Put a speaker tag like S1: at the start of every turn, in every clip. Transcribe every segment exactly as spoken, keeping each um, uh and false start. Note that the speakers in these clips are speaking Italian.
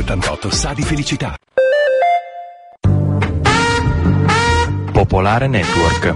S1: settantotto sa di felicità.
S2: Popolare Network.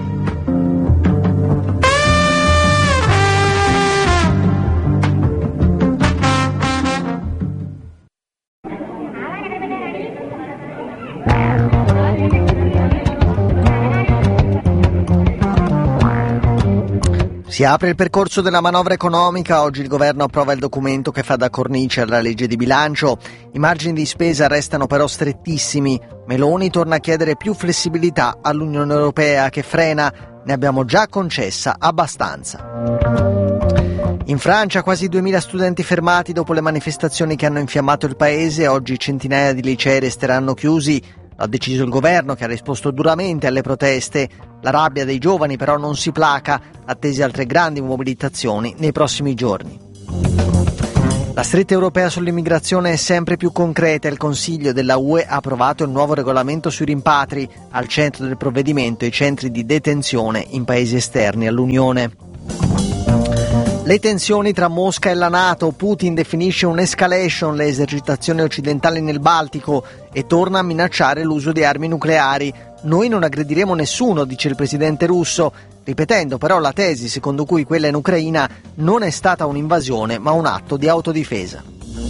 S3: Si apre il percorso della manovra economica, oggi il governo approva il documento che fa da cornice alla legge di bilancio. I margini di spesa restano però strettissimi. Meloni torna a chiedere più flessibilità all'Unione Europea che frena, ne abbiamo già concessa abbastanza. In Francia quasi duemila studenti fermati dopo le manifestazioni che hanno infiammato il paese, oggi centinaia di licei resteranno chiusi. Lo ha deciso il governo che ha risposto duramente alle proteste. La rabbia dei giovani però non si placa, attese altre grandi mobilitazioni nei prossimi giorni. La stretta europea sull'immigrazione è sempre più concreta. Il Consiglio della U E ha approvato il nuovo regolamento sui rimpatri. Al centro del provvedimento i centri di detenzione in paesi esterni all'Unione. Le tensioni tra Mosca e la NATO. Putin definisce un'escalation le esercitazioni occidentali nel Baltico e torna a minacciare l'uso di armi nucleari. Noi non aggrediremo nessuno, dice il presidente russo, ripetendo però la tesi secondo cui quella in Ucraina non è stata un'invasione ma un atto di autodifesa.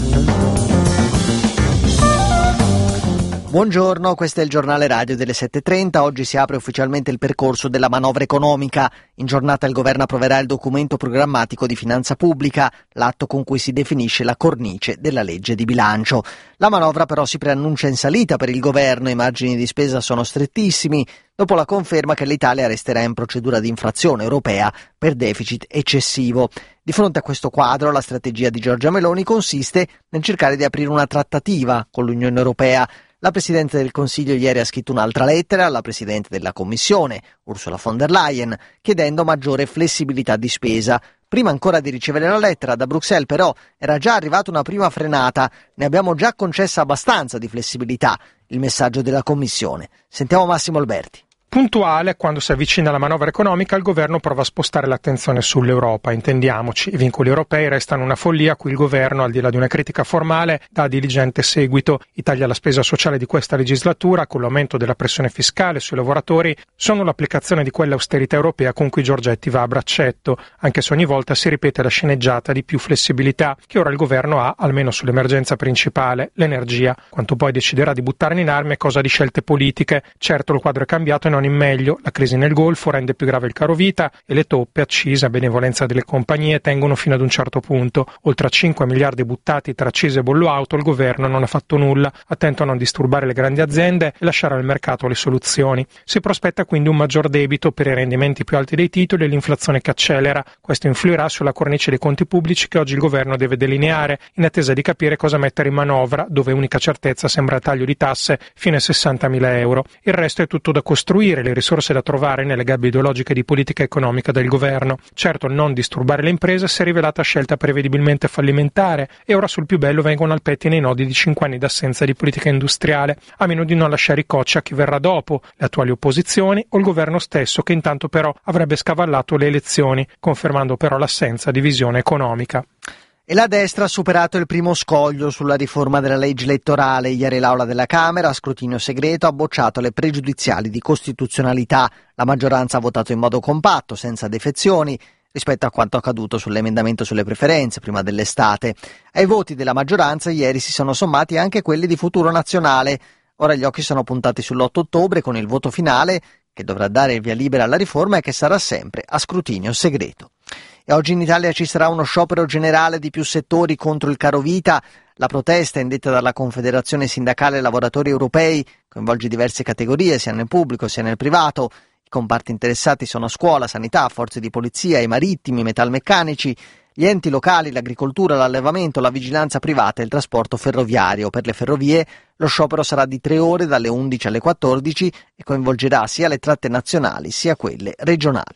S3: Buongiorno, questo è il giornale radio delle sette e trenta. Oggi si apre ufficialmente il percorso della manovra economica. In giornata il governo approverà il documento programmatico di finanza pubblica, l'atto con cui si definisce la cornice della legge di bilancio. La manovra però si preannuncia in salita per il governo, i margini di spesa sono strettissimi, dopo la conferma che l'Italia resterà in procedura di infrazione europea per deficit eccessivo. Di fronte a questo quadro, la strategia di Giorgia Meloni consiste nel cercare di aprire una trattativa con l'Unione Europea. La Presidente del Consiglio ieri ha scritto un'altra lettera alla Presidente della Commissione, Ursula von der Leyen, chiedendo maggiore flessibilità di spesa. Prima ancora di ricevere la lettera, da Bruxelles però era già arrivata una prima frenata. Ne abbiamo già concessa abbastanza di flessibilità, il messaggio della Commissione. Sentiamo Massimo Alberti.
S4: Puntuale, quando si avvicina la manovra economica, il governo prova a spostare l'attenzione sull'Europa. Intendiamoci, i vincoli europei restano una follia a cui il governo, al di là di una critica formale, dà diligente seguito. I tagli alla spesa sociale di questa legislatura, con l'aumento della pressione fiscale sui lavoratori, sono l'applicazione di quell'austerità europea con cui Giorgetti va a braccetto, anche se ogni volta si ripete la sceneggiata di più flessibilità, che ora il governo ha, almeno sull'emergenza principale, l'energia. Quanto poi deciderà di buttare in armi è cosa di scelte politiche. Certo, il quadro è cambiato e non in meglio, la crisi nel Golfo rende più grave il caro vita e le toppe, accise a benevolenza delle compagnie, tengono fino ad un certo punto. Oltre a cinque miliardi buttati tra accise e bollo auto, il governo non ha fatto nulla, attento a non disturbare le grandi aziende e lasciare al mercato le soluzioni. Si prospetta quindi un maggior debito per i rendimenti più alti dei titoli e l'inflazione che accelera. Questo influirà sulla cornice dei conti pubblici che oggi il governo deve delineare, in attesa di capire cosa mettere in manovra, dove unica certezza sembra il taglio di tasse fino ai sessantamila euro. Il resto è tutto da costruire, le risorse da trovare nelle gabbie ideologiche di politica economica del governo. Certo, non disturbare le imprese si è rivelata scelta prevedibilmente fallimentare e ora sul più bello vengono al pettine i nodi di cinque anni d'assenza di politica industriale, a meno di non lasciare i cocci a chi verrà dopo, le attuali opposizioni o il governo stesso, che intanto però avrebbe scavallato le elezioni, confermando però l'assenza di visione economica.
S3: E la destra ha superato il primo scoglio sulla riforma della legge elettorale. Ieri l'Aula della Camera, a scrutinio segreto, ha bocciato le pregiudiziali di costituzionalità. La maggioranza ha votato in modo compatto, senza defezioni, rispetto a quanto accaduto sull'emendamento sulle preferenze prima dell'estate. Ai voti della maggioranza ieri si sono sommati anche quelli di Futuro Nazionale. Ora gli occhi sono puntati sull'otto ottobre con il voto finale, che dovrà dare il via libera alla riforma e che sarà sempre a scrutinio segreto. E oggi in Italia ci sarà uno sciopero generale di più settori contro il caro vita. La protesta, indetta dalla Confederazione Sindacale Lavoratori Europei, coinvolge diverse categorie, sia nel pubblico sia nel privato. I comparti interessati sono scuola, sanità, forze di polizia, i marittimi, i metalmeccanici, gli enti locali, l'agricoltura, l'allevamento, la vigilanza privata e il trasporto ferroviario. Per le ferrovie lo sciopero sarà di tre ore, dalle undici alle quattordici, e coinvolgerà sia le tratte nazionali sia quelle regionali.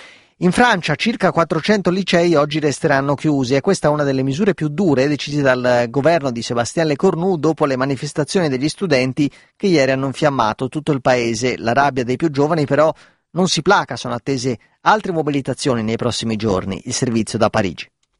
S3: In Francia circa quattrocento licei oggi resteranno chiusi e questa è una delle misure più dure decise dal governo di Sébastien Lecornu dopo le manifestazioni degli studenti che ieri hanno infiammato tutto il paese. La rabbia dei più giovani però non si placa, sono attese altre mobilitazioni nei prossimi giorni. Il servizio da Parigi.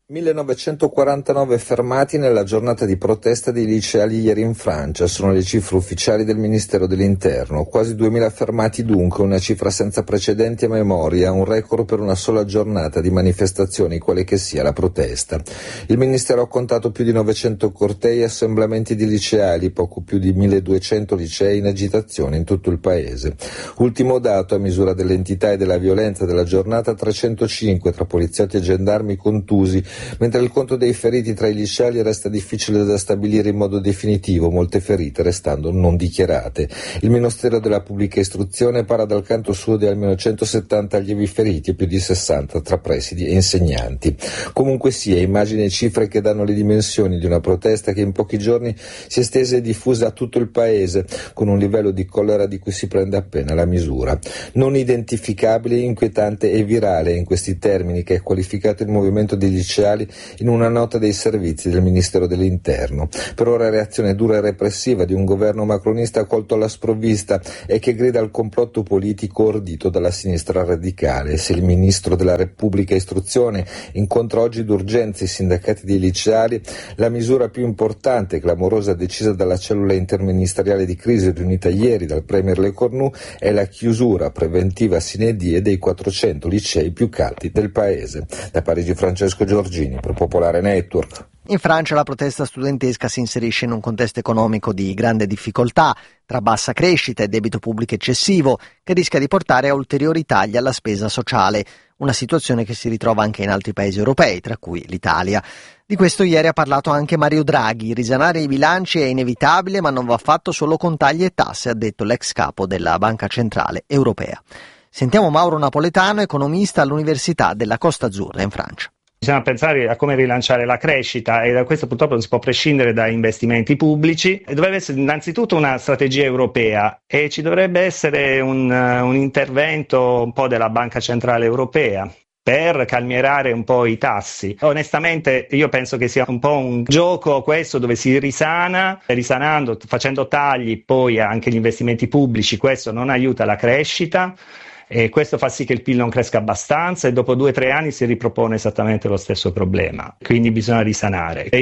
S1: millenovecentoquarantanove fermati nella giornata di protesta dei liceali ieri in Francia, sono le cifre ufficiali del Ministero dell'Interno. Quasi duemila fermati dunque, una cifra senza precedenti a memoria, un record per una sola giornata di manifestazioni, quale che sia la protesta. Il Ministero ha contato più di novecento cortei e assemblamenti di liceali, poco più di milleduecento licei in agitazione in tutto il paese. Ultimo dato, a misura dell'entità e della violenza della giornata, trecentocinque tra poliziotti e gendarmi contusi, mentre il conto dei feriti tra i liceali resta difficile da stabilire in modo definitivo, molte ferite restando non dichiarate. Il Ministero della Pubblica Istruzione parla dal canto suo di almeno centosettanta allievi feriti e più di sessanta tra presidi e insegnanti. Comunque sia, immagini e cifre che danno le dimensioni di una protesta che in pochi giorni si è estesa e diffusa a tutto il paese, con un livello di collera di cui si prende appena la misura. Non identificabile, inquietante e virale in questi termini che è qualificato il movimento dei liceali in una nota dei servizi del Ministero dell'Interno. Per ora reazione dura e repressiva di un governo macronista colto alla sprovvista e che grida al complotto politico ordito dalla sinistra radicale. Se il Ministro della Repubblica Istruzione incontra oggi d'urgenza i sindacati dei liceali, la misura più importante e clamorosa decisa dalla cellula interministeriale di crisi riunita ieri dal Premier Lecornu è la chiusura preventiva sine die dei quattrocento licei più caldi del paese. Da Parigi Francesco Giorgini per Popolare Network.
S3: In Francia la protesta studentesca si inserisce in un contesto economico di grande difficoltà, tra bassa crescita e debito pubblico eccessivo, che rischia di portare a ulteriori tagli alla spesa sociale, una situazione che si ritrova anche in altri paesi europei, tra cui l'Italia. Di questo ieri ha parlato anche Mario Draghi. Risanare i bilanci è inevitabile, ma non va fatto solo con tagli e tasse, ha detto l'ex capo della Banca Centrale Europea. Sentiamo Mauro Napoletano, economista all'Università della Costa Azzurra in Francia.
S2: Bisogna pensare a come rilanciare la crescita e da questo purtroppo non si può prescindere da investimenti pubblici. E dovrebbe essere innanzitutto una strategia europea e ci dovrebbe essere un, un intervento un po' della Banca Centrale Europea per calmierare un po' i tassi. Onestamente io penso che sia un po' un gioco questo dove si risana, risanando, facendo tagli poi anche gli investimenti pubblici, questo non aiuta la crescita. E questo fa sì che il P I L non cresca abbastanza e dopo due o tre anni si ripropone esattamente lo stesso problema, quindi bisogna risanare. E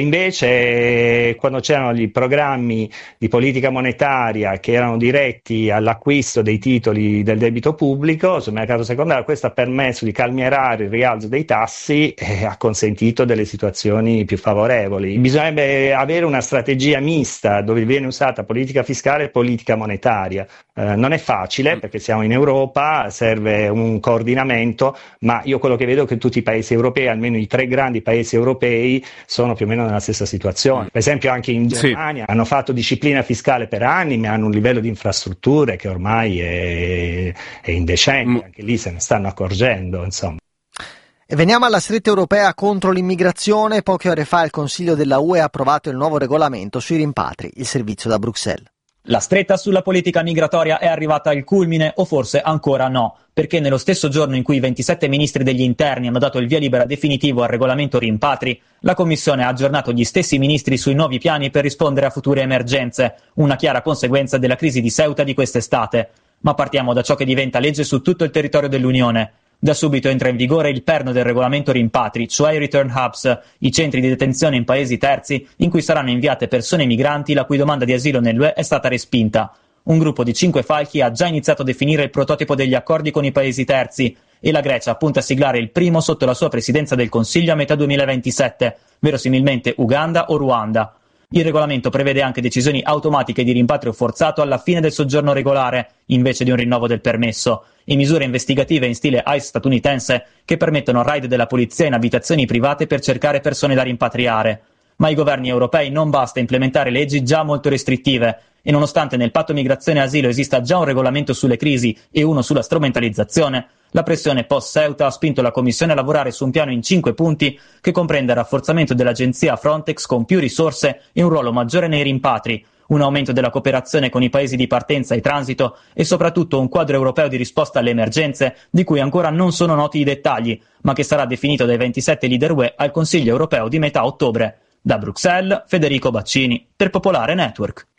S2: invece quando c'erano gli programmi di politica monetaria che erano diretti all'acquisto dei titoli del debito pubblico sul mercato secondario, questo ha permesso di calmierare il rialzo dei tassi e ha consentito delle situazioni più favorevoli. Bisognerebbe avere una strategia mista dove viene usata politica fiscale e politica monetaria. Eh, non è facile perché siamo in Europa, serve un coordinamento, ma io quello che vedo è che tutti i paesi europei, almeno i tre grandi paesi europei, sono più o meno nella stessa situazione. Per esempio anche in Germania sì. hanno fatto disciplina fiscale per anni, ma hanno un livello di infrastrutture che ormai è, è indecente, mm. anche lì se ne stanno accorgendo, insomma.
S3: E veniamo alla stretta europea contro l'immigrazione. Poche ore fa il Consiglio della U E ha approvato il nuovo regolamento sui rimpatri, il servizio da Bruxelles.
S5: La stretta sulla politica migratoria è arrivata al culmine, o forse ancora no, perché nello stesso giorno in cui i ventisette ministri degli interni hanno dato il via libera definitivo al regolamento rimpatri, la Commissione ha aggiornato gli stessi ministri sui nuovi piani per rispondere a future emergenze, una chiara conseguenza della crisi di Ceuta di quest'estate. Ma partiamo da ciò che diventa legge su tutto il territorio dell'Unione. Da subito entra in vigore il perno del regolamento rimpatri, cioè i return hubs, i centri di detenzione in paesi terzi in cui saranno inviate persone migranti la cui domanda di asilo nell'U E è stata respinta. Un gruppo di cinque falchi ha già iniziato a definire il prototipo degli accordi con i paesi terzi e la Grecia punta a siglare il primo sotto la sua presidenza del Consiglio a metà duemilaventisette, verosimilmente Uganda o Ruanda. Il regolamento prevede anche decisioni automatiche di rimpatrio forzato alla fine del soggiorno regolare, invece di un rinnovo del permesso, e misure investigative in stile I C E statunitense che permettono raid della polizia in abitazioni private per cercare persone da rimpatriare. Ma ai governi europei non basta implementare leggi già molto restrittive, e nonostante nel patto migrazione e asilo esista già un regolamento sulle crisi e uno sulla strumentalizzazione, la pressione post-Ceuta ha spinto la Commissione a lavorare su un piano in cinque punti che comprende il rafforzamento dell'agenzia Frontex con più risorse e un ruolo maggiore nei rimpatri, un aumento della cooperazione con i paesi di partenza e transito e soprattutto un quadro europeo di risposta alle emergenze di cui ancora non sono noti i dettagli, ma che sarà definito dai ventisette leader U E al Consiglio europeo di metà ottobre. Da Bruxelles, Federico Baccini, per Popolare Network.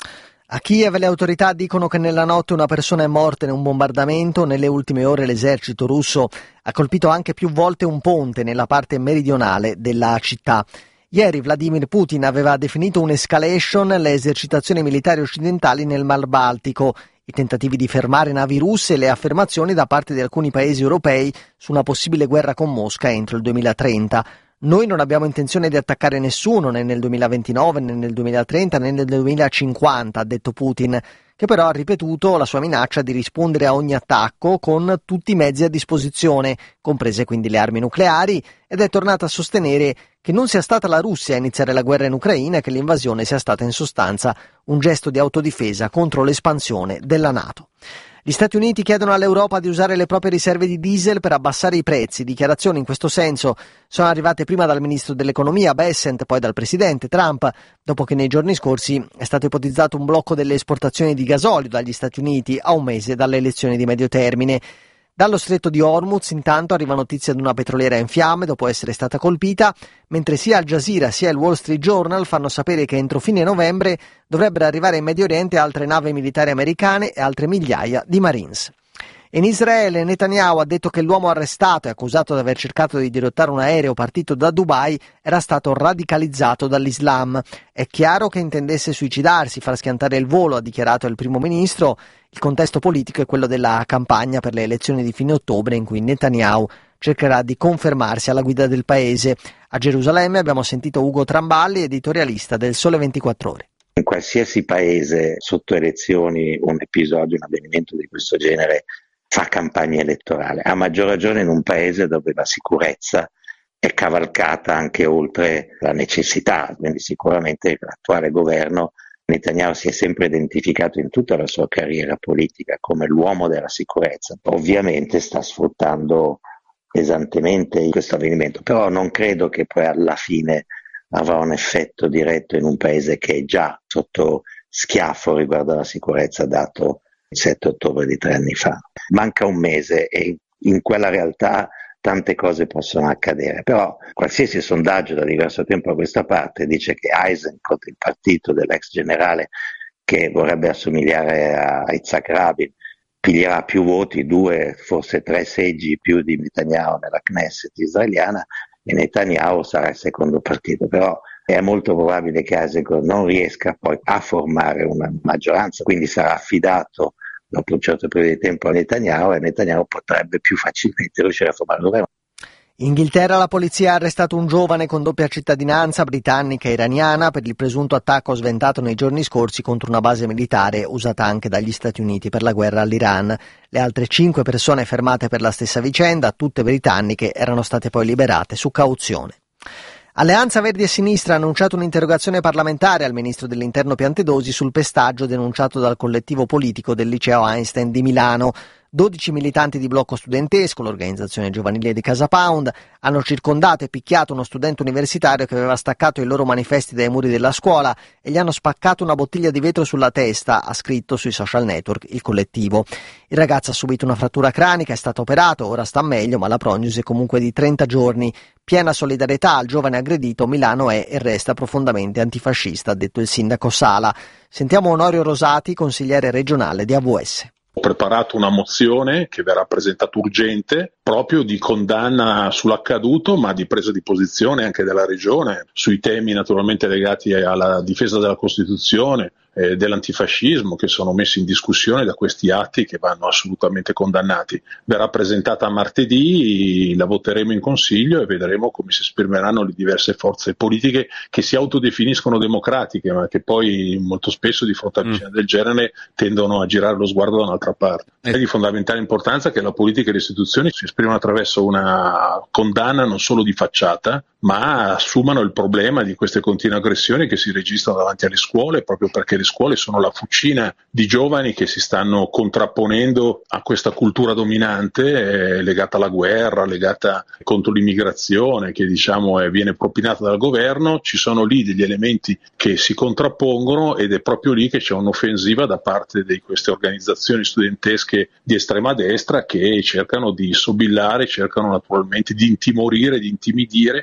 S3: A Kiev le autorità dicono che nella notte una persona è morta in un bombardamento. Nelle ultime ore l'esercito russo ha colpito anche più volte un ponte nella parte meridionale della città. Ieri Vladimir Putin aveva definito un'escalation le esercitazioni militari occidentali nel Mar Baltico, i tentativi di fermare navi russe e le affermazioni da parte di alcuni paesi europei su una possibile guerra con Mosca entro il duemilatrenta. Noi non abbiamo intenzione di attaccare nessuno né nel duemilaventinove né nel duemilatrenta né nel duemilacinquanta, ha detto Putin, che però ha ripetuto la sua minaccia di rispondere a ogni attacco con tutti i mezzi a disposizione, comprese quindi le armi nucleari, ed è tornato a sostenere che non sia stata la Russia a iniziare la guerra in Ucraina e che l'invasione sia stata in sostanza un gesto di autodifesa contro l'espansione della NATO. Gli Stati Uniti chiedono all'Europa di usare le proprie riserve di diesel per abbassare i prezzi. Dichiarazioni in questo senso sono arrivate prima dal ministro dell'economia Bessent, poi dal presidente Trump, dopo che nei giorni scorsi è stato ipotizzato un blocco delle esportazioni di gasolio dagli Stati Uniti a un mese dalle elezioni di medio termine. Dallo stretto di Hormuz intanto arriva notizia di una petroliera in fiamme dopo essere stata colpita, mentre sia Al Jazeera sia il Wall Street Journal fanno sapere che entro fine novembre dovrebbero arrivare in Medio Oriente altre navi militari americane e altre migliaia di Marines. In Israele Netanyahu ha detto che l'uomo arrestato e accusato di aver cercato di dirottare un aereo partito da Dubai era stato radicalizzato dall'Islam. È chiaro che intendesse suicidarsi, far schiantare il volo, ha dichiarato il primo ministro. Il contesto politico è quello della campagna per le elezioni di fine ottobre in cui Netanyahu cercherà di confermarsi alla guida del paese. A Gerusalemme abbiamo sentito Ugo Tramballi, editorialista del Sole ventiquattro Ore.
S6: In qualsiasi paese sotto elezioni un episodio, un avvenimento di questo genere fa campagna elettorale, a maggior ragione in un paese dove la sicurezza è cavalcata anche oltre la necessità, quindi sicuramente l'attuale governo Netanyahu si è sempre identificato in tutta la sua carriera politica come l'uomo della sicurezza, ovviamente sta sfruttando pesantemente questo avvenimento, però non credo che poi alla fine avrà un effetto diretto in un paese che è già sotto schiaffo riguardo alla sicurezza dato il sette ottobre di tre anni fa. Manca un mese e in quella realtà tante cose possono accadere, però qualsiasi sondaggio da diverso tempo a questa parte dice che Eisenkot, il partito dell'ex generale che vorrebbe assomigliare a Yitzhak Rabin, piglierà più voti, due, forse tre seggi più di Netanyahu nella Knesset israeliana e Netanyahu sarà il secondo partito, però è molto probabile che Eisenkot non riesca poi a formare una maggioranza, quindi sarà affidato dopo un certo periodo di tempo a Netanyahu e Netanyahu potrebbe più facilmente riuscire a formare un governo.
S3: In Inghilterra la polizia ha arrestato un giovane con doppia cittadinanza britannica e iraniana per il presunto attacco sventato nei giorni scorsi contro una base militare usata anche dagli Stati Uniti per la guerra all'Iran. Le altre cinque persone fermate per la stessa vicenda, tutte britanniche, erano state poi liberate su cauzione. Alleanza Verdi e Sinistra ha annunciato un'interrogazione parlamentare al ministro dell'Interno Piantedosi sul pestaggio denunciato dal collettivo politico del liceo Einstein di Milano. dodici militanti di blocco studentesco, l'organizzazione giovanile di Casa Pound, hanno circondato e picchiato uno studente universitario che aveva staccato i loro manifesti dai muri della scuola e gli hanno spaccato una bottiglia di vetro sulla testa, ha scritto sui social network il collettivo. Il ragazzo ha subito una frattura cranica, è stato operato, ora sta meglio, ma la prognosi è comunque di trenta giorni. Piena solidarietà al giovane aggredito, Milano è e resta profondamente antifascista, ha detto il sindaco Sala. Sentiamo Onorio Rosati, consigliere regionale di A V S.
S7: Ho preparato una mozione che verrà presentata urgente proprio di condanna sull'accaduto, ma di presa di posizione anche della Regione sui temi naturalmente legati alla difesa della Costituzione e dell'antifascismo che sono messi in discussione da questi atti che vanno assolutamente condannati. Verrà presentata martedì, la voteremo in Consiglio e vedremo come si esprimeranno le diverse forze politiche che si autodefiniscono democratiche, ma che poi molto spesso di fronte a vicende mm. del genere tendono a girare lo sguardo da un'altra parte. È di fondamentale importanza che la politica e le istituzioni si esprimano attraverso una condanna non solo di facciata, ma assumano il problema di queste continue aggressioni che si registrano davanti alle scuole, proprio perché le scuole sono la fucina di giovani che si stanno contrapponendo a questa cultura dominante eh, legata alla guerra, legata contro l'immigrazione, che diciamo eh, viene propinata dal governo. Ci sono lì degli elementi che si contrappongono ed è proprio lì che c'è un'offensiva da parte di queste organizzazioni studentesche di estrema destra che cercano di sobillare, cercano naturalmente di intimorire, di intimidire.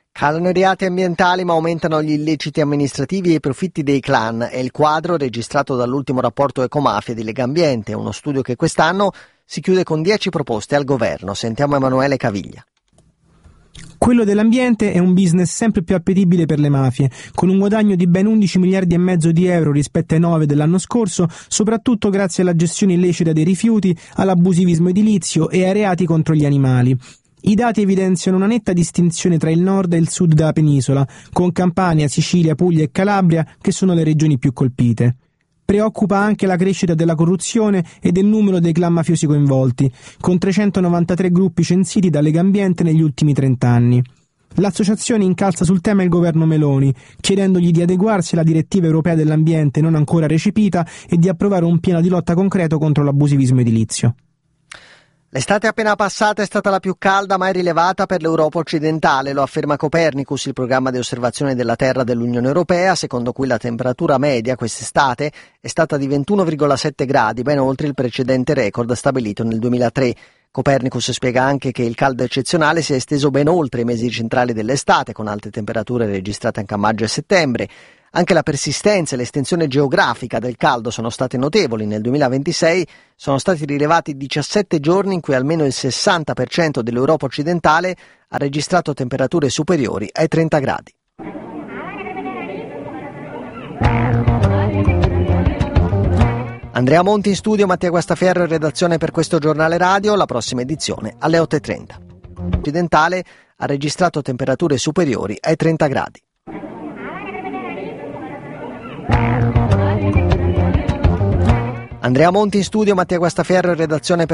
S3: Calano i reati ambientali ma aumentano gli illeciti amministrativi e i profitti dei clan. È il quadro registrato dall'ultimo rapporto Ecomafia di Legambiente, uno studio che quest'anno si chiude con dieci proposte al governo. Sentiamo Emanuele Caviglia.
S8: Quello dell'ambiente è un business sempre più appetibile per le mafie, con un guadagno di ben undici miliardi e mezzo di euro rispetto ai nove dell'anno scorso, soprattutto grazie alla gestione illecita dei rifiuti, all'abusivismo edilizio e ai reati contro gli animali. I dati evidenziano una netta distinzione tra il nord e il sud della penisola, con Campania, Sicilia, Puglia e Calabria che sono le regioni più colpite. Preoccupa anche la crescita della corruzione e del numero dei clan mafiosi coinvolti, con trecentonovantatré gruppi censiti da Legambiente negli ultimi trent'anni. L'associazione incalza sul tema il governo Meloni, chiedendogli di adeguarsi alla direttiva europea dell'ambiente non ancora recepita e di approvare un piano di lotta concreto contro l'abusivismo edilizio.
S3: L'estate appena passata è stata la più calda mai rilevata per l'Europa occidentale, lo afferma Copernicus, il programma di osservazione della Terra dell'Unione Europea, secondo cui la temperatura media quest'estate è stata di ventuno virgola sette gradi, ben oltre il precedente record stabilito nel duemilatré. Copernicus spiega anche che il caldo eccezionale si è esteso ben oltre i mesi centrali dell'estate, con alte temperature registrate anche a maggio e settembre. Anche la persistenza e l'estensione geografica del caldo sono state notevoli. Nel duemilaventisei sono stati rilevati diciassette giorni in cui almeno il sessanta per cento dell'Europa occidentale ha registrato temperature superiori ai trenta gradi. Andrea Monti in studio, Mattia Guastaferro in redazione per questo giornale radio. La prossima edizione alle otto e trenta. Occidentale ha registrato temperature superiori ai trenta gradi. Andrea Monti in studio, Mattia Guastaferro in redazione per